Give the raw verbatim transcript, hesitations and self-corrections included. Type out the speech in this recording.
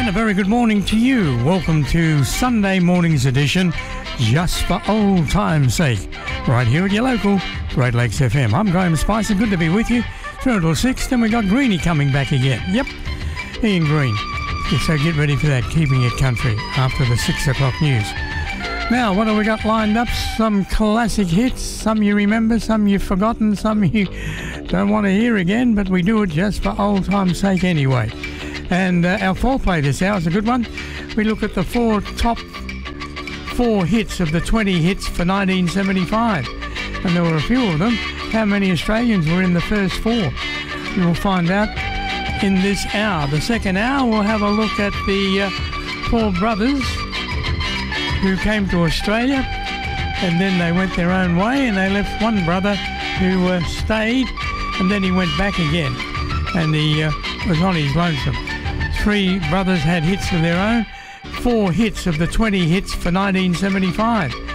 And a very good morning to you. Welcome to Sunday morning's edition, Just for Old Time's Sake, right here at your local Great Lakes F M. I'm Graham Spicer, good to be with you through until six. Then we got Greenie coming back again. Yep, Ian Green. So get ready for that, keeping it country after the six o'clock news. Now, what have we got lined up? Some classic hits, some you remember, some you've forgotten, some you don't want to hear again, but we do it just for old time's sake anyway. And uh, our foreplay this hour is a good one. We look at the four top four hits of the twenty hits for nineteen seventy-five. And there were a few of them. How many Australians were in the first four? You'll find out in this hour. The second hour, we'll have a look at the uh, four brothers who came to Australia, and then they went their own way, and they left one brother who uh, stayed, and then he went back again, and he uh, was on his lonesome. Three brothers had hits of their own, four hits of the twenty hits for nineteen seventy-five.